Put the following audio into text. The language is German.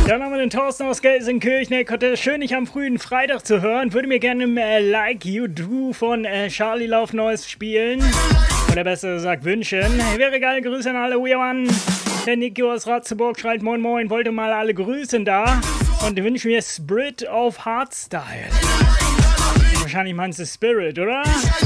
Dann haben wir den Thorsten aus Gelsenkirchen. Konnte schön, nicht am frühen Freitag zu hören. Würde mir gerne Like You Do von Charlie Lauf Neues spielen. Oder besser gesagt wünschen. Wäre geil, Grüße an alle Weirman. Der Niki aus Ratzeburg schreibt moin moin, wollte mal alle grüßen da. Und wünsche mir Spirit of Hardstyle. Wahrscheinlich meinst du Spirit, oder?